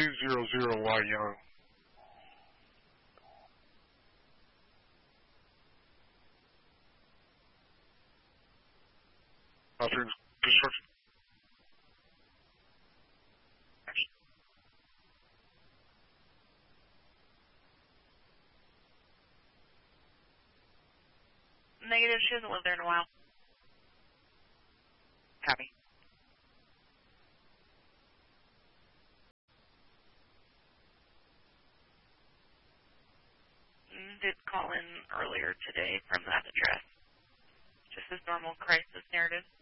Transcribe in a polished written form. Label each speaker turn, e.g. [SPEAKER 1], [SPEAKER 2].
[SPEAKER 1] 200Y Young. Through construction.
[SPEAKER 2] Negative, she hasn't lived there in a while. Copy. Did call in earlier today from that address. Just his normal crisis narrative.